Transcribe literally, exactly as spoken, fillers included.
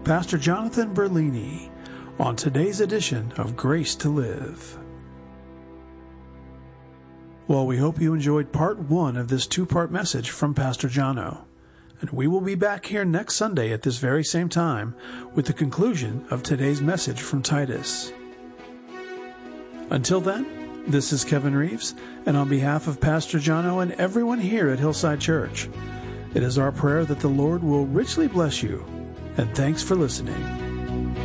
Pastor Jonathan Berlini, on today's edition of Grace to Live. Well, we hope you enjoyed part one of this two-part message from Pastor Jono. And we will be back here next Sunday at this very same time with the conclusion of today's message from Titus. Until then, this is Kevin Reeves, and on behalf of Pastor Jono and everyone here at Hillside Church, it is our prayer that the Lord will richly bless you, and thanks for listening.